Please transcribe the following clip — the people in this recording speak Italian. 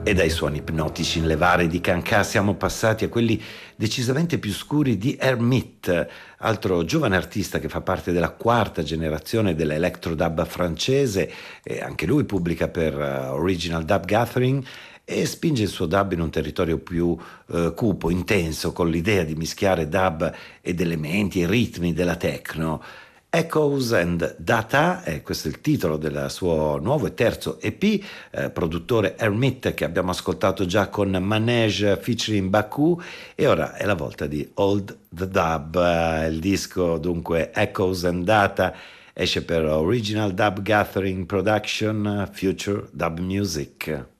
E dai suoni ipnotici inlevari di Kanka siamo passati a quelli decisamente più scuri di Hermit, altro giovane artista che fa parte della quarta generazione dell'electro-dub francese, e anche lui pubblica per Original Dub Gathering e spinge il suo dub in un territorio più cupo, intenso, con l'idea di mischiare dub ed elementi e ritmi della techno. Echoes and Data, questo è il titolo del suo nuovo e terzo EP, produttore Hermit che abbiamo ascoltato già con Manege featuring Baku, e ora è la volta di Old the Dub, il disco dunque Echoes and Data esce per Original Dub Gathering Production Future Dub Music.